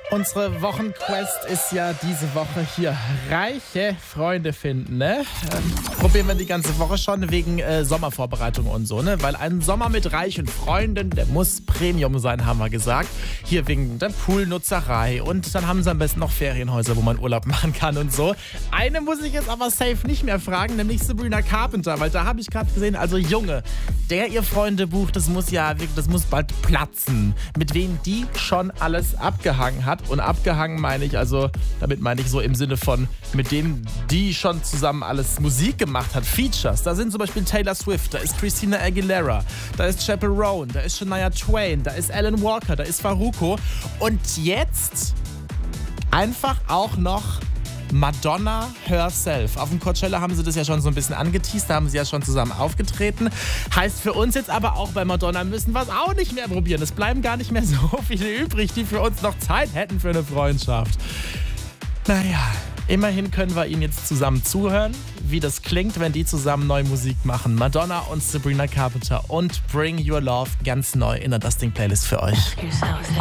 Unsere Wochenquest ist ja diese Woche hier reiche Freunde finden, ne? Probieren wir die ganze Woche schon wegen Sommervorbereitung und so, ne? Weil ein Sommer mit reichen Freunden, der muss Premium sein, haben wir gesagt. Hier wegen der Poolnutzerei und dann haben sie am besten noch Ferienhäuser, wo man Urlaub machen kann und so. Eine muss ich jetzt aber safe nicht mehr fragen, nämlich Sabrina Carpenter, weil da habe ich gerade gesehen, also Junge, der ihr Freunde bucht, das muss bald platzen. Mit wem die schon alles abgehangen hat. Und abgehangen meine ich, also damit meine ich so im Sinne von, mit denen die schon zusammen alles Musik gemacht hat, Features. Da sind zum Beispiel Taylor Swift, da ist Christina Aguilera, da ist Chappell Roan, da ist Shania Twain, da ist Alan Walker, da ist Farruko. Und jetzt einfach auch noch Madonna herself. Auf dem Coachella haben sie das ja schon so ein bisschen angeteased, da haben sie ja schon zusammen aufgetreten. Heißt für uns jetzt aber auch bei Madonna müssen wir es auch nicht mehr probieren. Es bleiben gar nicht mehr so viele übrig, die für uns noch Zeit hätten für eine Freundschaft. Naja, immerhin können wir ihnen jetzt zusammen zuhören, wie das klingt, wenn die zusammen neue Musik machen. Madonna und Sabrina Carpenter und Bring Your Love ganz neu in der Dusting Playlist für euch.